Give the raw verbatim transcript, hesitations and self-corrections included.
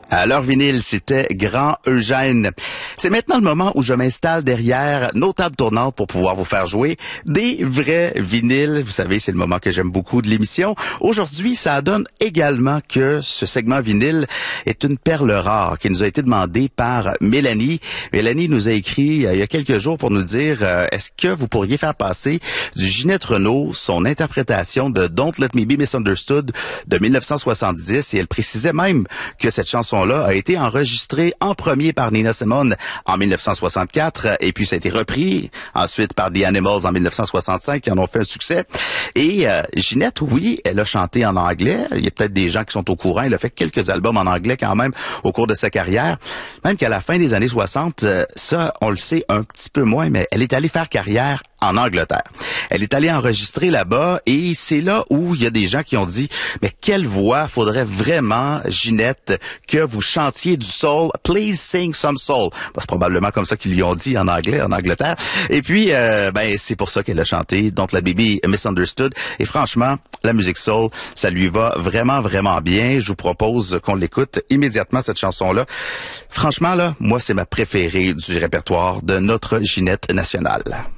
À l'heure vinyle, c'était Grand Eugène. C'est maintenant le moment où je m'installe derrière nos tables tournantes pour pouvoir vous faire jouer des vrais vinyles. Vous savez, c'est le moment que j'aime beaucoup de l'émission. Aujourd'hui, ça donne également que ce segment vinyle est une perle rare qui nous a été demandée par Mélanie. Mélanie nous a écrit euh, il y a quelques jours pour nous dire euh, est-ce que vous pourriez faire passer du Ginette Renault, son interprétation de Don't Let Me Be Misunderstood de mille neuf cent soixante-dix, et elle précisait même que cette chanson là a été enregistré en premier par Nina Simone en mille neuf cent soixante-quatre et puis ça a été repris ensuite par The Animals en mille neuf cent soixante-cinq qui en ont fait un succès. Et euh, Ginette, oui, elle a chanté en anglais. Il y a peut-être des gens qui sont au courant. Elle a fait quelques albums en anglais quand même au cours de sa carrière. Même qu'à la fin des années soixante, euh, ça, on le sait un petit peu moins, mais elle est allée faire carrière en Angleterre. Elle est allée enregistrer là-bas et c'est là où il y a des gens qui ont dit « Mais quelle voix faudrait vraiment, Ginette, que vous chantiez du soul? Please sing some soul. » C'est probablement comme ça qu'ils lui ont dit en anglais, en Angleterre. Et puis, euh, ben c'est pour ça qu'elle a chanté Don't Let Me Be Misunderstood. Et franchement, la musique soul, ça lui va vraiment, vraiment bien. Je vous propose qu'on l'écoute immédiatement, cette chanson-là. Franchement, là, moi, c'est ma préférée du répertoire de notre Ginette nationale.